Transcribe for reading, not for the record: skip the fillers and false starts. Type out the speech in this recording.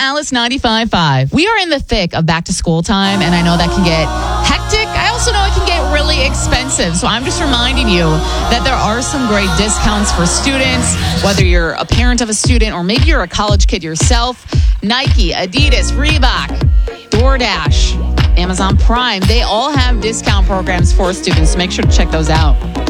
Alice 95.5. We are in the thick of back to school time, and I know that can get hectic. I also know it can get really expensive. So I'm just reminding you that there are some great discounts for students, whether you're a parent of a student or maybe you're a college kid yourself. Nike, Adidas, Reebok, DoorDash, Amazon Prime, they all have discount programs for students. Make sure to check those out.